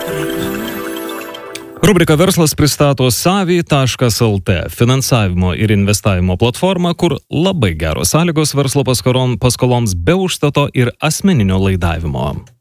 Rubrika Verslas pristato Savy.lt finansavimo ir investavimo platformą, kur labai geros sąlygos verslo paskoloms be užstato ir asmeninio laidavimo.